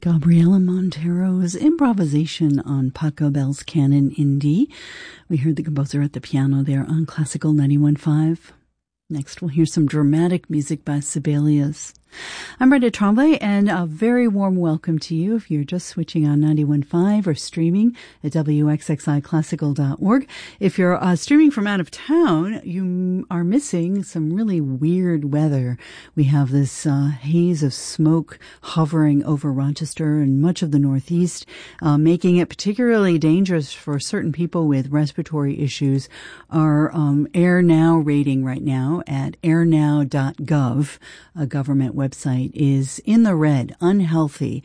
Gabriela Montero's improvisation on Pachelbel's Canon in D. We heard the composer at the piano there on Classical 91.5. Next, we'll hear some dramatic music by Sibelius. I'm Brenda Tremblay, and a very warm welcome to you if you're just switching on 91.5 or streaming at wxxiclassical.org. If you're streaming from out of town, you are missing some really weird weather. We have this haze of smoke hovering over Rochester and much of the Northeast, making it particularly dangerous for certain people with respiratory issues. Our Air Now rating right now at airnow.gov, a government website, is in the red, unhealthy,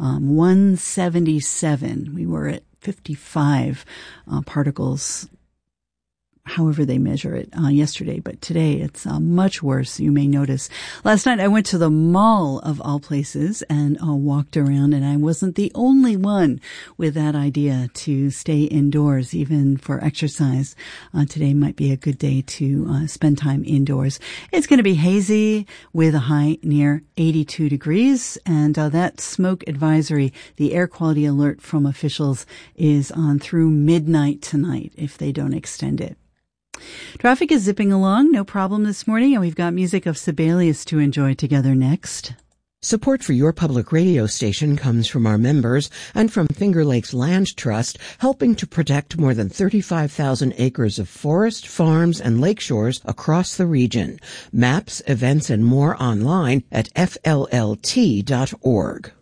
177. We were at 55 particles, however they measure it, yesterday, but today it's much worse, you may notice. Last night I went to the mall of all places and walked around, and I wasn't the only one with that idea to stay indoors, even for exercise. Today might be a good day to spend time indoors. It's going to be hazy with a high near 82 degrees, and that smoke advisory, the air quality alert from officials, is on through midnight tonight if they don't extend it. Traffic is zipping along, no problem this morning, and we've got music of Sibelius to enjoy together next. Support for your public radio station comes from our members and from Finger Lakes Land Trust, helping to protect more than 35,000 acres of forest, farms, and lakeshores across the region. Maps, events, and more online at fllt.org.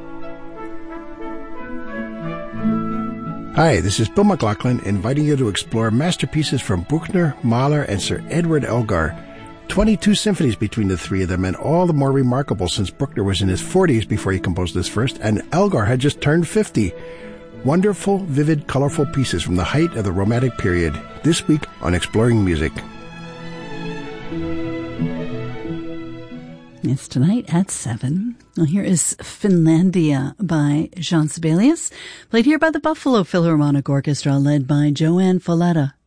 Hi, this is Bill McLaughlin inviting you to explore masterpieces from Bruckner, Mahler, and Sir Edward Elgar. 22 symphonies between the three of them, and all the more remarkable since Bruckner was in his 40s before he composed this first, and Elgar had just turned 50. Wonderful, vivid, colorful pieces from the height of the Romantic period, this week on Exploring Music. It's tonight at 7. Well, here is Finlandia by Jean Sibelius, played here by the Buffalo Philharmonic Orchestra, led by Joanne Falletta.